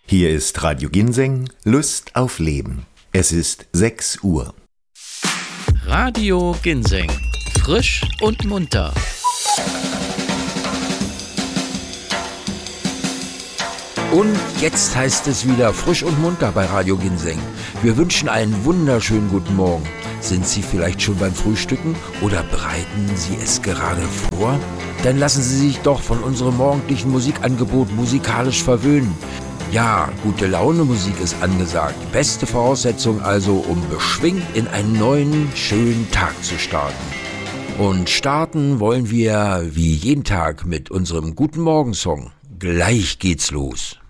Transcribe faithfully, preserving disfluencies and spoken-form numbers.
Hier ist Radio Ginseng, Lust auf Leben. Es ist sechs Uhr. Radio Ginseng, frisch und munter. Und jetzt heißt es wieder frisch und munter bei Radio Ginseng. Wir wünschen einen wunderschönen guten Morgen. Sind Sie vielleicht schon beim Frühstücken oder bereiten Sie es gerade vor? Dann lassen Sie sich doch von unserem morgendlichen Musikangebot musikalisch verwöhnen. Ja, gute Laune Musik ist angesagt. Beste Voraussetzung also, um beschwingt in einen neuen, schönen Tag zu starten. Und starten wollen wir wie jeden Tag mit unserem Guten Morgen Song. Gleich geht's los.